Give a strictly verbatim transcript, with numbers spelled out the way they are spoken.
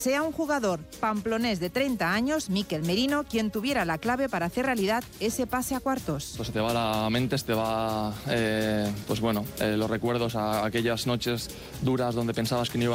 Sea un jugador pamplonés de treinta años, Mikel Merino, quien tuviera la clave para hacer realidad ese pase a cuartos. Pues se te va la mente, se te va, eh, pues bueno, eh, los recuerdos a aquellas noches duras donde pensabas que no iba